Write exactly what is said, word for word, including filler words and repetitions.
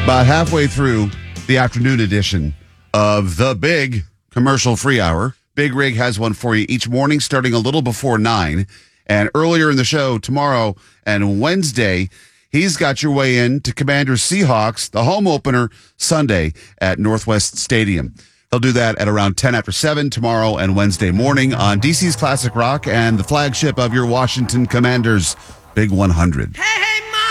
About halfway through the afternoon edition of the Big Commercial Free Hour. Big Rig has one for you each morning starting a little before nine. And earlier in the show tomorrow and Wednesday, he's got your way in to Commanders Seahawks, the home opener Sunday at Northwest Stadium. He'll do that at around ten after seven tomorrow and Wednesday morning on D C's Classic Rock and the flagship of your Washington Commanders, Big one hundred. Hey, hey,